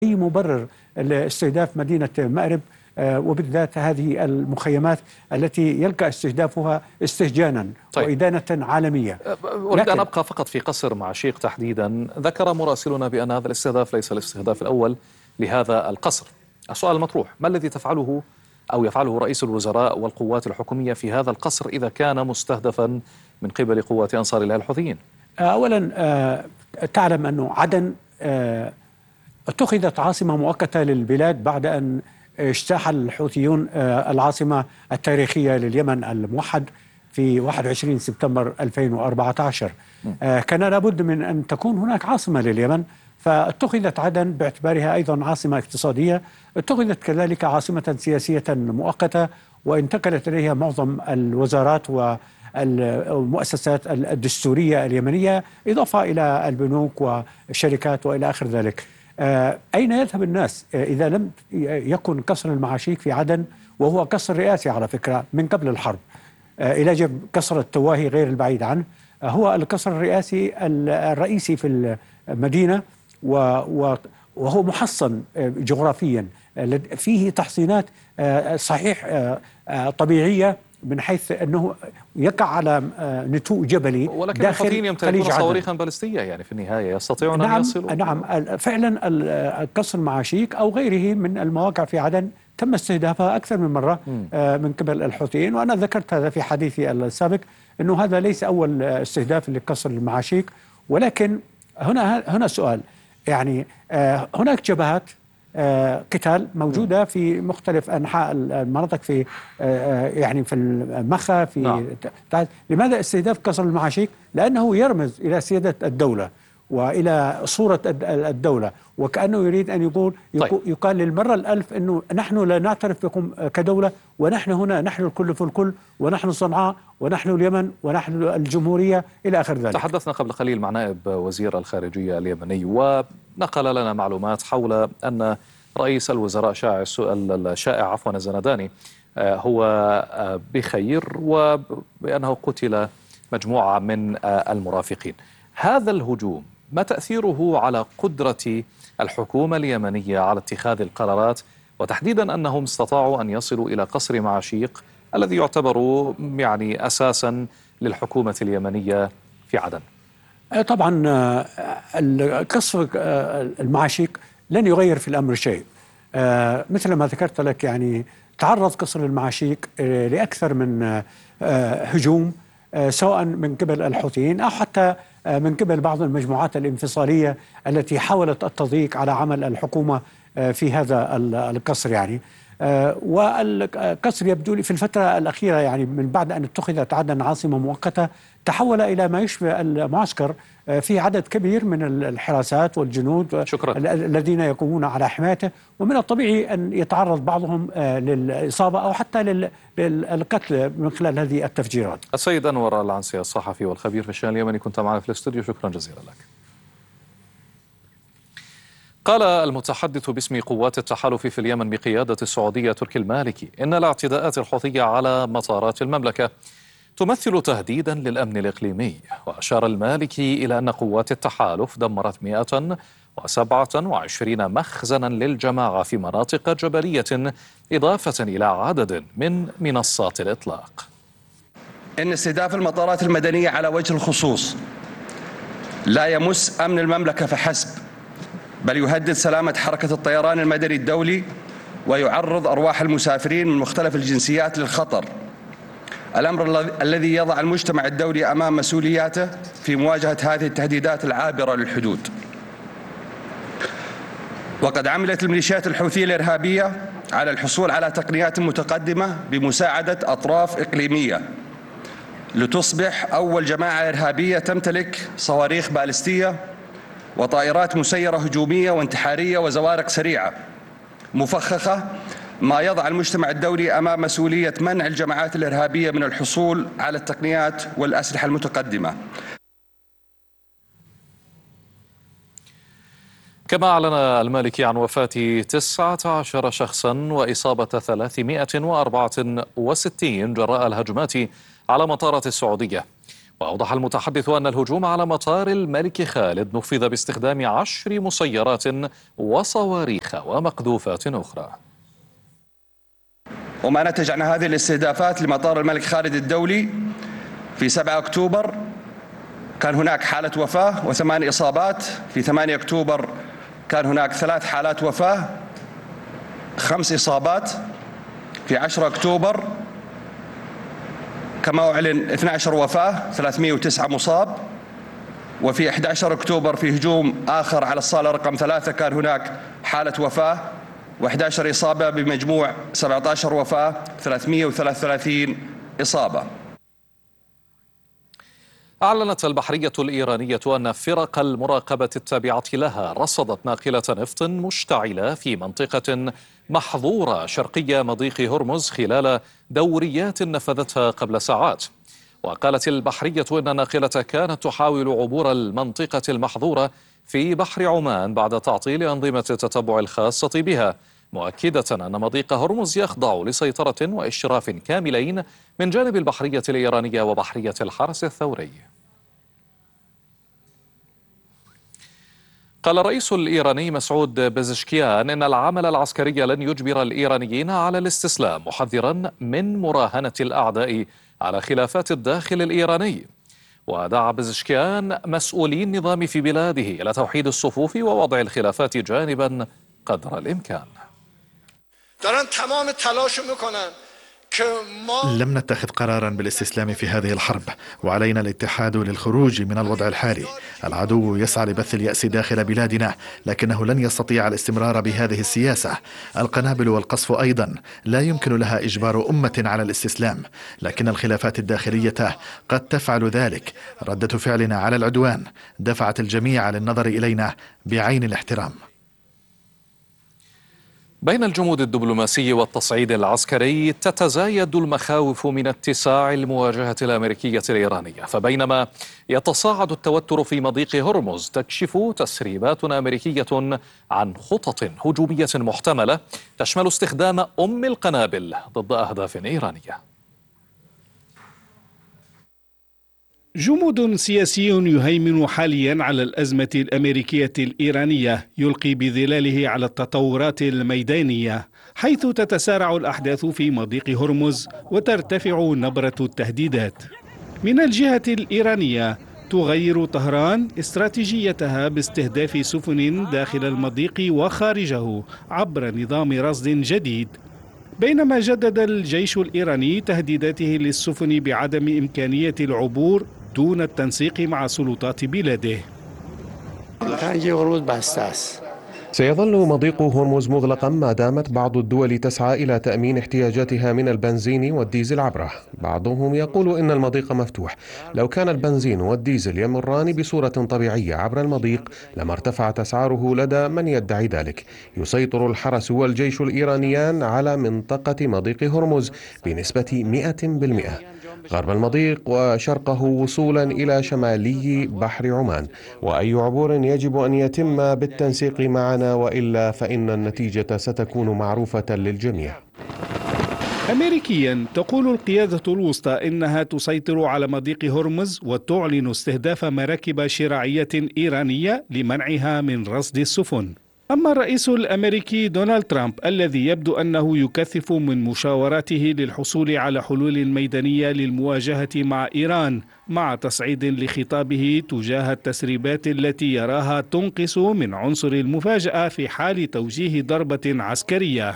أي مبرر لاستهداف مدينة مأرب وبالذات هذه المخيمات التي يلقى استهدافها استهجانا وإدانة عالمية. أريد أن أبقى فقط في قصر معشيق تحديدا. ذكر مراسلنا بأن هذا الاستهداف ليس الاستهداف الأول لهذا القصر. السؤال المطروح: ما الذي تفعله أو يفعله رئيس الوزراء والقوات الحكومية في هذا القصر إذا كان مستهدفا من قبل قوات أنصار الله الحوثيين؟ أولا تعلم أن عدن اتخذت عاصمة مؤقتة للبلاد بعد أن اجتاح الحوثيون العاصمة التاريخية لليمن الموحد في 21 سبتمبر 2014. كان لابد من أن تكون هناك عاصمة لليمن، فاتخذت عدن باعتبارها أيضا عاصمة اقتصادية، اتخذت كذلك عاصمة سياسية مؤقتة، وانتقلت إليها معظم الوزارات والمؤسسات الدستورية اليمنية، إضافة إلى البنوك والشركات وإلى آخر ذلك. أين يذهب الناس إذا لم يكن قصر المعاشيق في عدن، وهو قصر رئاسي على فكرة من قبل الحرب، إلى جنب قصر التواهي غير البعيد عنه، هو القصر الرئيسي في المدينة، وهو محصن جغرافيا، فيه تحصينات صحيح طبيعية من حيث أنه يقع على نتوء جبلي، ولكن الحوثيين يمتلكون صواريخا باليستية، يعني في النهاية يستطيعون أن يصلوا. نعم فعلا قصر المعاشيق أو غيره من المواقع في عدن تم استهدافها أكثر من مرة من قبل الحوثيين، وأنا ذكرت هذا في حديثي السابق أنه هذا ليس أول استهداف لقصر المعاشيق. ولكن هنا سؤال، يعني هناك جبهات قتال موجودة في مختلف أنحاء المناطق، في يعني في المخا، في لماذا استهداف قصر المعاشيق؟ لأنه يرمز إلى سيادة الدولة وإلى صورة الدولة، وكأنه يريد أن يقال للمرة الألف أنه نحن لا نعترف بكم كدولة، ونحن هنا، نحن الكل في الكل، ونحن صنعاء، ونحن اليمن، ونحن الجمهورية، إلى آخر ذلك. تحدثنا قبل قليل مع نائب وزير الخارجية اليمني، ونقل لنا معلومات حول أن رئيس الوزراء الشائع الزنداني هو بخير، وبأنه قتل مجموعة من المرافقين. هذا الهجوم ما تأثيره على قدرة الحكومة اليمنية على اتخاذ القرارات، وتحديدا أنهم استطاعوا أن يصلوا إلى قصر معاشيق الذي يعتبر يعني أساسا للحكومة اليمنية في عدن؟ طبعا قصر المعاشيق لن يغير في الأمر شيء. مثل ما ذكرت لك، يعني تعرض قصر المعاشيق لأكثر من هجوم، سواء من قبل الحوثيين أو حتى من قبل بعض المجموعات الانفصالية التي حاولت التضييق على عمل الحكومة في هذا القصر. يعني والقصر يبدو لي في الفترة الأخيرة، يعني من بعد أن اتخذت عدن عاصمة مؤقتة، تحول إلى ما يشبه المعسكر، في عدد كبير من الحراسات والجنود الذين يقومون على حمايته، ومن الطبيعي أن يتعرض بعضهم للإصابة أو حتى للقتل من خلال هذه التفجيرات. السيد أنور العنسي، الصحفي والخبير في الشأن اليمني، كنت معنا في الاستوديو، شكرا جزيلا لك. قال المتحدث باسم قوات التحالف في اليمن بقيادة السعودية تركي المالكي إن الاعتداءات الحوثية على مطارات المملكة تمثل تهديدا للأمن الإقليمي. وأشار المالكي إلى أن قوات التحالف دمرت 127 مخزنا للجماعة في مناطق جبلية، إضافة إلى عدد من منصات الإطلاق. إن استهداف المطارات المدنية على وجه الخصوص لا يمس أمن المملكة فحسب، بل يهدد سلامة حركة الطيران المدني الدولي، ويعرض أرواح المسافرين من مختلف الجنسيات للخطر، الأمر الذي يضع المجتمع الدولي أمام مسؤولياته في مواجهة هذه التهديدات العابرة للحدود. وقد عملت الميليشيات الحوثية الإرهابية على الحصول على تقنيات متقدمة بمساعدة أطراف إقليمية لتصبح أول جماعة إرهابية تمتلك صواريخ باليستية وطائرات مسيرة هجومية وانتحارية وزوارق سريعة مفخخة، ما يضع المجتمع الدولي أمام مسؤولية منع الجماعات الإرهابية من الحصول على التقنيات والأسلحة المتقدمة. كما أعلن المالكي عن وفاة 19 شخصا وإصابة 364 جراء الهجمات على مطارات السعودية. وأوضح المتحدث أن الهجوم على مطار الملك خالد نفذ باستخدام 10 مسيرات وصواريخ ومقذوفات أخرى. وما نتج عن هذه الاستهدافات لمطار الملك خالد الدولي في 7 أكتوبر كان هناك حالة وفاة و8 إصابات. في 8 أكتوبر كان هناك 3 حالات وفاة 5 إصابات. في 10 أكتوبر كما أعلن 12 وفاة 309 مصاب. وفي 11 أكتوبر في هجوم آخر على الصالة رقم 3 كان هناك حالة وفاة و11 إصابة بمجموع 17 وفاة 333 إصابة. أعلنت البحرية الإيرانية أن فرق المراقبة التابعة لها رصدت ناقلة نفط مشتعلة في منطقة محظورة شرقي مضيق هرمز خلال دوريات نفذتها قبل ساعات. وقالت البحرية إن الناقلة كانت تحاول عبور المنطقة المحظورة في بحر عمان بعد تعطيل أنظمة التتبع الخاصة بها، مؤكدة أن مضيق هرمز يخضع لسيطرة وإشراف كاملين من جانب البحرية الإيرانية وبحرية الحرس الثوري. قال الرئيس الإيراني مسعود بزشكيان إن العمل العسكري لن يجبر الإيرانيين على الاستسلام، محذرا من مراهنة الأعداء على خلافات الداخل الإيراني. ودعا بزشكيان مسؤولي النظام في بلاده إلى توحيد الصفوف ووضع الخلافات جانبا قدر الإمكان. لم نتخذ قرارا بالاستسلام في هذه الحرب، وعلينا الاتحاد للخروج من الوضع الحالي. العدو يسعى لبث اليأس داخل بلادنا، لكنه لن يستطيع الاستمرار بهذه السياسة. القنابل والقصف أيضا لا يمكن لها إجبار أمة على الاستسلام، لكن الخلافات الداخلية قد تفعل ذلك. ردة فعلنا على العدوان دفعت الجميع للنظر إلينا بعين الاحترام. بين الجمود الدبلوماسي والتصعيد العسكري تتزايد المخاوف من اتساع المواجهة الأمريكية الإيرانية. فبينما يتصاعد التوتر في مضيق هرمز، تكشف تسريبات أمريكية عن خطط هجومية محتملة تشمل استخدام القنابل ضد أهداف إيرانية. جمود سياسي يهيمن حاليا على الأزمة الأمريكية الإيرانية يلقي بظلاله على التطورات الميدانية، حيث تتسارع الأحداث في مضيق هرمز وترتفع نبرة التهديدات. من الجهة الإيرانية تغير طهران استراتيجيتها باستهداف سفن داخل المضيق وخارجه عبر نظام رصد جديد، بينما جدد الجيش الإيراني تهديداته للسفن بعدم إمكانية العبور دون التنسيق مع سلطات بلاده. سيظل مضيق هرمز مغلقا ما دامت بعض الدول تسعى إلى تأمين احتياجاتها من البنزين والديزل عبره. بعضهم يقول إن المضيق مفتوح. لو كان البنزين والديزل يمران بصورة طبيعية عبر المضيق لما ارتفعت أسعاره لدى من يدعي ذلك. يسيطر الحرس والجيش الإيرانيان على منطقة مضيق هرمز بنسبة 100%، غرب المضيق وشرقه وصولا إلى شمالي بحر عمان، وأي عبور يجب أن يتم بالتنسيق معنا، وإلا فإن النتيجة ستكون معروفة للجميع. أمريكيا تقول القيادة الوسطى إنها تسيطر على مضيق هرمز وتعلن استهداف مراكب شراعية إيرانية لمنعها من رصد السفن. أما الرئيس الأمريكي دونالد ترامب الذي يبدو أنه يكثف من مشاوراته للحصول على حلول ميدانية للمواجهة مع إيران، مع تصعيد لخطابه تجاه التسريبات التي يراها تنقص من عنصر المفاجأة في حال توجيه ضربة عسكرية.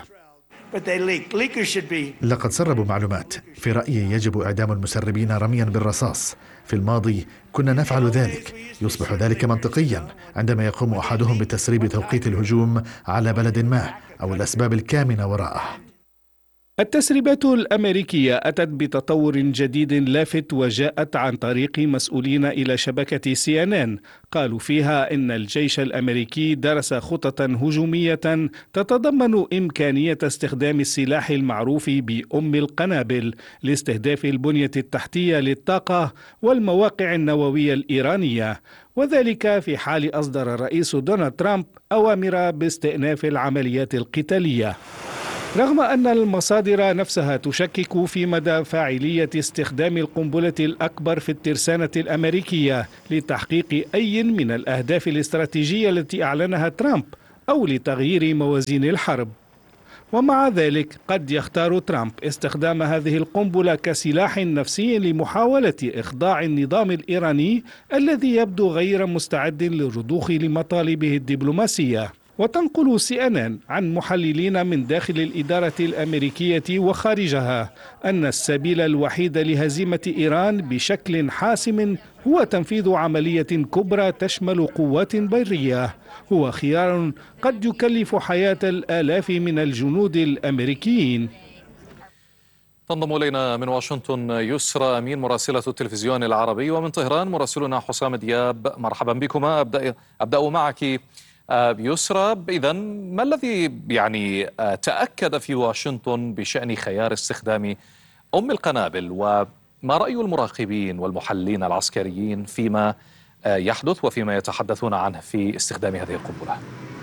لقد سربوا معلومات. في رأيي يجب إعدام المسربين رميا بالرصاص. في الماضي كنا نفعل ذلك. يصبح ذلك منطقيا عندما يقوم أحدهم بتسريب توقيت الهجوم على بلد ما أو الأسباب الكامنة وراءه. التسريبات الأمريكية أتت بتطور جديد لافت وجاءت عن طريق مسؤولين إلى شبكة CNN، قالوا فيها إن الجيش الأمريكي درس خططا هجومية تتضمن إمكانية استخدام السلاح المعروف القنابل لاستهداف البنية التحتية للطاقة والمواقع النووية الإيرانية، وذلك في حال أصدر الرئيس دونالد ترامب أوامر باستئناف العمليات القتالية. رغم أن المصادر نفسها تشكك في مدى فاعلية استخدام القنبلة الأكبر في الترسانة الأمريكية لتحقيق أي من الأهداف الاستراتيجية التي أعلنها ترامب أو لتغيير موازين الحرب. ومع ذلك قد يختار ترامب استخدام هذه القنبلة كسلاح نفسي لمحاولة إخضاع النظام الإيراني الذي يبدو غير مستعد للرضوخ لمطالبه الدبلوماسية. وتنقل CNN عن محللين من داخل الإدارة الأمريكية وخارجها أن السبيل الوحيد لهزيمة إيران بشكل حاسم هو تنفيذ عملية كبرى تشمل قوات برية، هو خيار قد يكلف حياة الآلاف من الجنود الأمريكيين. تنضم إلينا من واشنطن يسرى أمين مراسلة التلفزيون العربي، ومن طهران مراسلنا حسام دياب. مرحبا بكما. أبدأ معك يسرى. إذن ما الذي تأكد في واشنطن بشأن خيار استخدام أم القنابل، وما رأي المراقبين والمحللين العسكريين فيما يحدث وفيما يتحدثون عنه في استخدام هذه القنبلة؟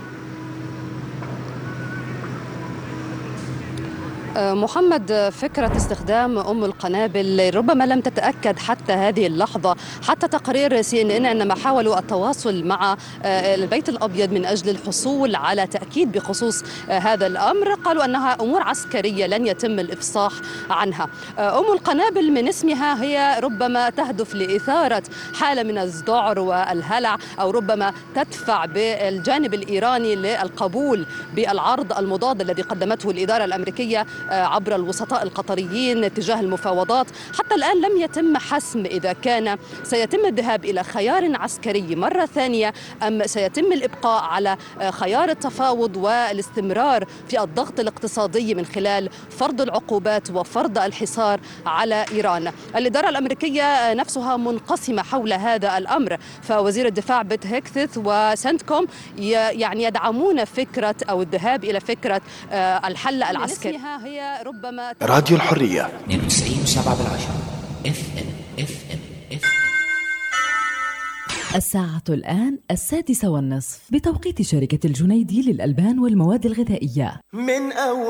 محمد، فكرة استخدام أم القنابل ربما لم تتأكد حتى هذه اللحظة. حتى تقرير CNN عندما حاولوا التواصل مع البيت الأبيض من أجل الحصول على تأكيد بخصوص هذا الأمر قالوا أنها أمور عسكرية لن يتم الإفصاح عنها. أم القنابل من اسمها هي ربما تهدف لإثارة حالة من الذعر والهلع، أو ربما تدفع بالجانب الإيراني للقبول بالعرض المضاد الذي قدمته الإدارة الأمريكية عبر الوسطاء القطريين تجاه المفاوضات. حتى الآن لم يتم حسم إذا كان سيتم الذهاب إلى خيار عسكري مرة ثانية أم سيتم الإبقاء على خيار التفاوض والاستمرار في الضغط الاقتصادي من خلال فرض العقوبات وفرض الحصار على إيران. الإدارة الأمريكية نفسها منقسمة حول هذا الأمر، فوزير الدفاع بيت هيكث وسنتكوم يدعمون فكرة أو الذهاب إلى فكرة الحل العسكري. هي ربما راديو الحرية 92.7 FM. الساعة الآن 6:30 بتوقيت شركة الجنيدي للألبان والمواد الغذائية. من أول